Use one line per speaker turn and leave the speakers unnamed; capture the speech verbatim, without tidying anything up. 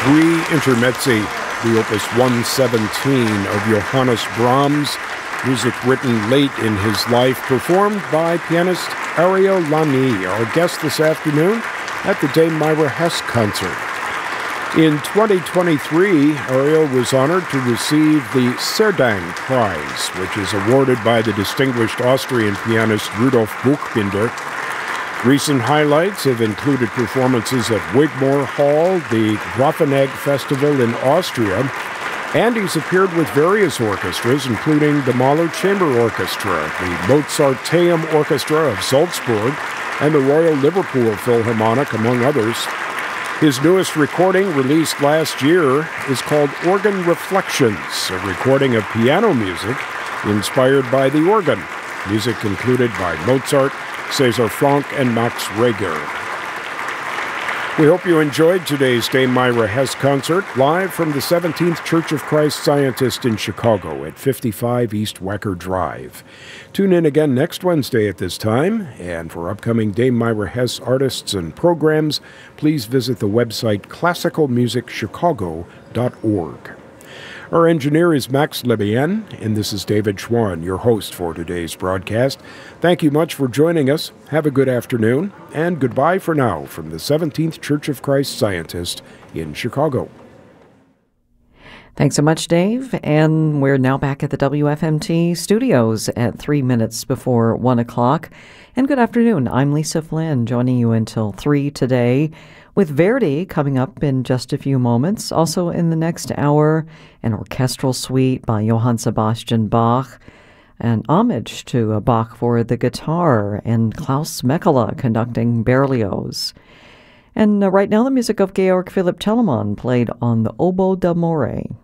three Intermezzi, the Opus one seventeen of Johannes Brahms, music written late in his life, performed by pianist Ariel Lani, our guest this afternoon at the Dame Myra Hess concert. In twenty twenty-three, Ariel was honored to receive the Serdang Prize, which is awarded by the distinguished Austrian pianist Rudolf Buchbinder. Recent highlights have included performances at Wigmore Hall, the Grafenegg Festival in Austria, and he's appeared with various orchestras, including the Mahler Chamber Orchestra, the Mozarteum Orchestra of Salzburg, and the Royal Liverpool Philharmonic, among others. His newest recording, released last year, is called Organ Reflections, a recording of piano music inspired by the organ, music included by Mozart, César Franck, and Max Reger. We hope you enjoyed today's Dame Myra Hess concert, live from the seventeenth Church of Christ Scientist in Chicago at fifty-five East Wecker Drive. Tune in again next Wednesday at this time, and for upcoming Dame Myra Hess artists and programs, please visit the website classical music chicago dot org. Our engineer is Max Lebien, and this is David Schwann, your host for today's broadcast. Thank you much for joining us. Have a good afternoon, and goodbye for now from the seventeenth Church of Christ Scientist in Chicago.
Thanks so much, Dave. And we're now back at the W F M T studios at three minutes before one o'clock. And good afternoon. I'm Lisa Flynn, joining you until three today, with Verdi coming up in just a few moments. Also in the next hour, an orchestral suite by Johann Sebastian Bach, an homage to Bach for the guitar, and Klaus Mekela conducting Berlioz. And uh, right now, the music of Georg Philipp Telemann, played on the oboe d'amore.